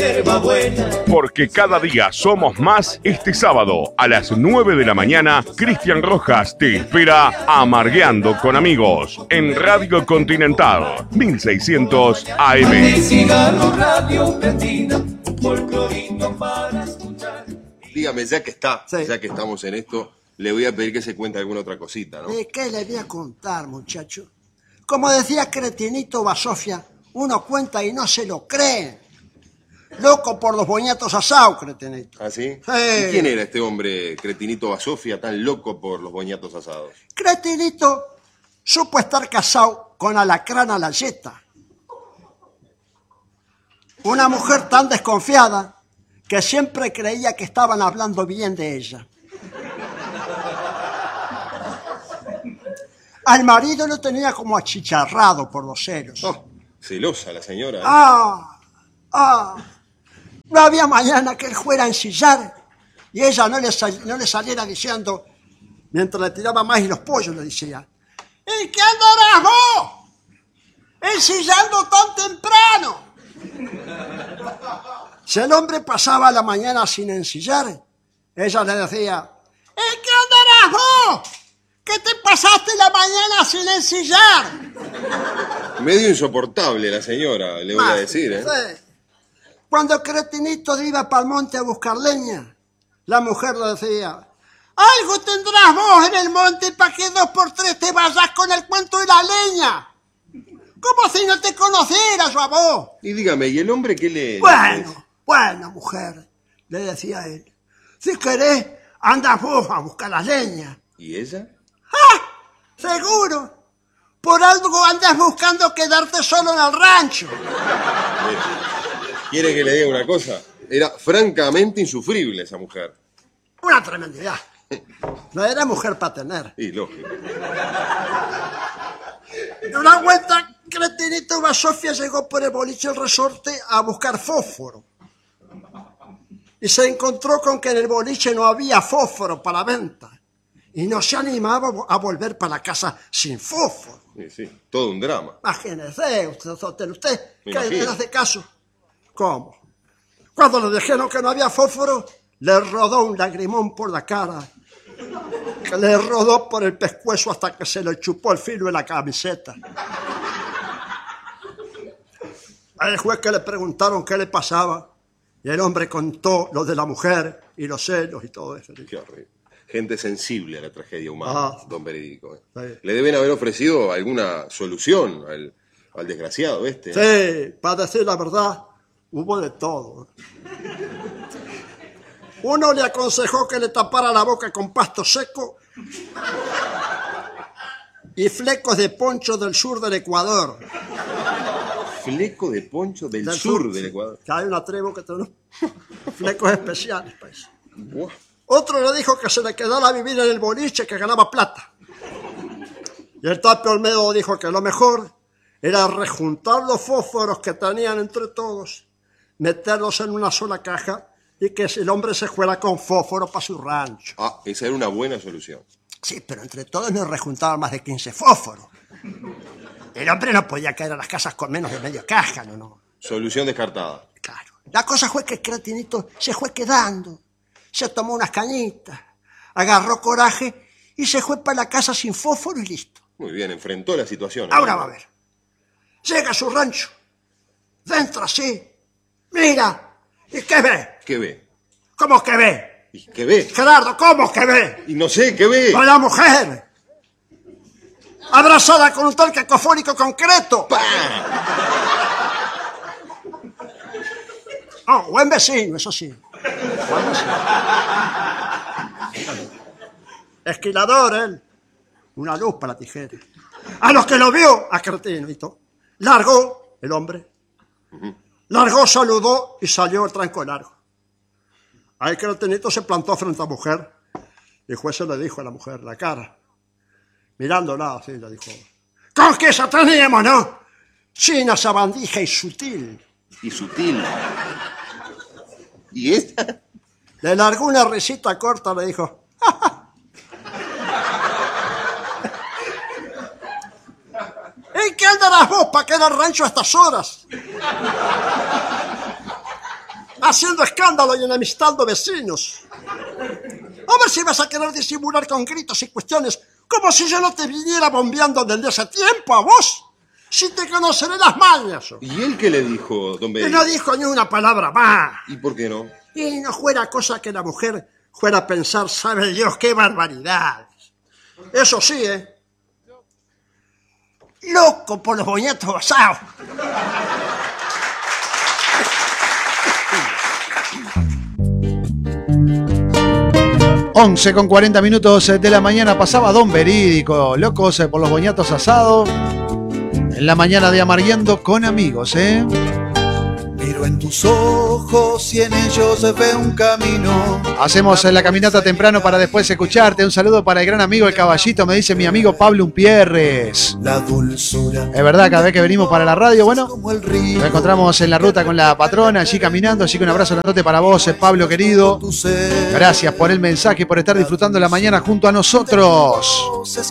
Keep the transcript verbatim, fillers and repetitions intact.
hierbabuena. Porque cada día somos más, este sábado a las nueve de la mañana, Cristian Rojas te espera Amargueando con Amigos en Radio Continental, mil seiscientos A M. Cigarro, radio prendida, un folclorito para escuchar. Dígame, ya que está, Sí. ya que estamos en esto, le voy a pedir que se cuente alguna otra cosita, ¿no? ¿De qué le voy a contar, muchacho? Como decía Cretinito Basofia, uno cuenta y no se lo cree. Loco por los boñatos asados, Cretinito. ¿Ah, sí? Sí. ¿Y quién era este hombre, Cretinito Basofia, tan loco por los boñatos asados? Cretinito supo estar casado con Alacrán Alayeta. Una mujer tan desconfiada que siempre creía que estaban hablando bien de ella. Al marido lo tenía como achicharrado por los celos. Oh, celosa la señora. ¿eh? ¡Ah! ¡Ah! No había mañana que él fuera a ensillar y ella no le, sal- no le saliera diciendo, mientras le tiraba más y los pollos, le decía, ¿en qué andarás vos? ¡Ensillando tan temprano! Si el hombre pasaba la mañana sin ensillar, ella le decía, ¿en qué andarás vos? ¿Qué te pasaste la mañana sin ensillar? Medio insoportable la señora, le voy a decir, ¿eh? Sí. Cuando Cretinito iba para el monte a buscar leña, la mujer le decía, algo tendrás vos en el monte para que dos por tres te vayas con el cuento de la leña. Como si no te conociera yo a vos. Y dígame, ¿y el hombre qué le...? Bueno, bueno, mujer, le decía él, si querés, anda vos a buscar la leña. ¿Y ella? Seguro. Por algo andas buscando quedarte solo en el rancho. ¿Quiere que le diga una cosa? Era francamente insufrible esa mujer. Una tremendidad. No era mujer para tener. Y lógico. En una vuelta, Cretinito Basofia llegó por el boliche El Resorte a buscar fósforo. Y se encontró con que en el boliche no había fósforo para venta. Y no se animaba a volver para la casa sin fósforo. Sí, sí, todo un drama. Imagínese, usted, usted, usted Me que imagino. le hace caso. ¿Cómo? Cuando le dijeron que no había fósforo, le rodó un lagrimón por la cara, que le rodó por el pescuezo hasta que se le chupó el filo de la camiseta. Al juez que le preguntaron qué le pasaba, y el hombre contó lo de la mujer y los celos y todo eso. Qué horrible. Gente sensible a la tragedia humana, Ah. don Verídico. ¿eh? Sí. Le deben haber ofrecido alguna solución al, al desgraciado este. Sí, para decir la verdad, hubo de todo. Uno le aconsejó que le tapara la boca con pasto seco y flecos de poncho del sur del Ecuador. Fleco de poncho del, Del sur, del Ecuador. Que hay una tribu que tiene unos flecos especiales. Pues. Buah. Otro le dijo que se le quedara a vivir en el boliche, que ganaba plata. Y el Tapio Olmedo dijo que lo mejor era rejuntar los fósforos que tenían entre todos, meterlos en una sola caja y que el hombre se fuera con fósforo para su rancho. Ah, esa era una buena solución. Sí, pero entre todos no rejuntaban más de quince fósforos. El hombre no podía caer a las casas con menos de media caja, ¿no? no. Solución descartada. Claro. La cosa fue que el Cretinito se fue quedando. Se tomó unas cañitas, agarró coraje y se fue para la casa sin fósforo y listo. Muy bien, enfrentó la situación. ¿eh? Ahora va a ver. Llega a su rancho. Dentro así. Mira. ¿Y qué ve? ¿Qué ve? ¿Cómo que ve? ¿Y qué ve? Gerardo, ¿cómo que ve? Y no sé, ¿qué ve? A la mujer. Abrazada con un tal cacofónico concreto. Oh, buen vecino, eso sí. Buen vecino. Esquilador, él. Una luz para la tijera. A los que lo vio, a Cretinito. Largó el hombre. Largó, saludó y salió el tranco largo. Ahí Cretinito se plantó frente a la mujer. Y el juez se le dijo a la mujer, la cara. Mirándola, así le dijo. ¿Con qué esa teníamos, no? China, sabandija y sutil. Y sutil. ¿Y esta? Le largó una risita corta, le dijo. ¡Ja, ja! ¿En qué andarás vos para quedar al rancho a estas horas? haciendo escándalo y enemistando vecinos. A ver si vas a querer disimular con gritos y cuestiones, como si yo no te viniera bombeando desde ese tiempo a vos. Si te conoceré las mañas. ¿Y él qué le dijo, don Y Benito? no dijo ni una palabra más. ¿Y por qué no? Y no fuera cosa que la mujer fuera a pensar, sabe Dios, qué barbaridad. Eso sí, ¿eh? Loco por los boñatos asados. once con cuarenta minutos de la mañana pasaba Don Verídico, locos por los boñatos asados. En la mañana de Amargueando con Amigos, ¿eh? Miro en tus ojos y en ellos veo un camino. Hacemos la caminata temprano para después escucharte. Un saludo para el gran amigo El Caballito, me dice mi amigo Pablo Umpierres. La dulzura. Es verdad, cada vez que venimos para la radio, bueno, Como el río. nos encontramos en la ruta con la patrona, allí caminando. Así que un abrazo grandote para vos, Pablo querido. Tu ser. Gracias por el mensaje y por estar disfrutando la mañana junto a nosotros.